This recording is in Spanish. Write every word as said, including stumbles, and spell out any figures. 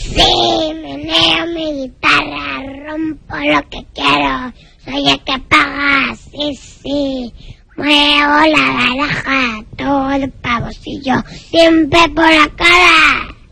sí, meneo mi guitarra, rompo lo que quiero, soy el que paga, sí, sí. Muevo la baraja, todo el pavocillo, siempre por la cara.